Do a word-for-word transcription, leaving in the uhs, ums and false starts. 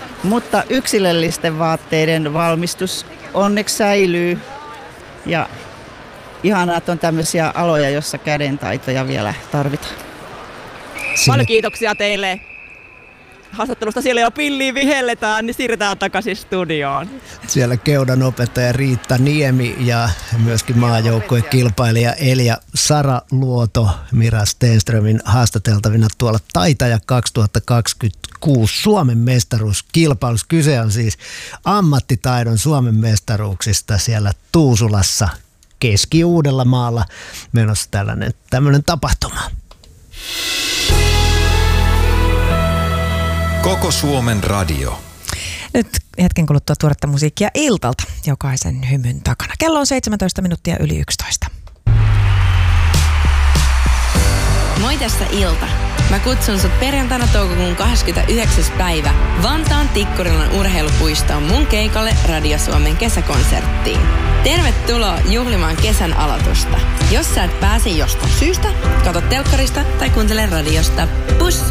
Mutta yksilöllisten vaatteiden valmistus onneksi säilyy. Ja ihanaa, että on tämmöisiä aloja, joissa kädentaitoja vielä tarvitaan. Paljon kiitoksia teille haastattelusta. Siellä jo pilliin vihelletään, niin siirretään takaisin studioon. Siellä keudan opettaja Riitta Niemi ja myöskin maajoukkueen kilpailija Elja Sara Luoto Mira Stenströmin haastateltavina tuolla Taitaja kaksituhattakaksikymmentäkuusi Suomen mestaruuskilpailussa. Kyse on siis ammattitaidon Suomen mestaruuksista siellä Tuusulassa Keski-Uudellamaalla menossa tällainen tämmöinen tapahtuma. Koko Suomen radio. Nyt hetken kuluttua tuoretta musiikkia Iltalta jokaisen hymyn takana. Kello on seitsemäntoista minuuttia yli yksitoista. Moi tässä Ilta. Mä kutsun sut perjantaina toukokuun kahdeskymmenesyhdeksäs päivä Vantaan Tikkurilan urheilupuistoon mun keikalle Radio Suomen kesäkonserttiin. Tervetuloa juhlimaan kesän aloitusta. Jos sä et pääse jostain syystä, katso telkkarista tai kuuntele radiosta. Pus!